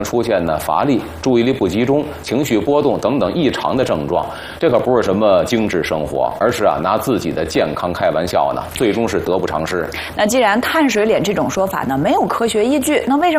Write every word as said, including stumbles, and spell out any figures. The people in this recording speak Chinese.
出现呢乏力、注意力不集中、情绪波动等等异常的症状。这可不是什么精致生活，而是啊拿自己的健康开玩笑呢，最终是得不偿失。 那既然碳水脸这种说法呢没有科学依据，那为什么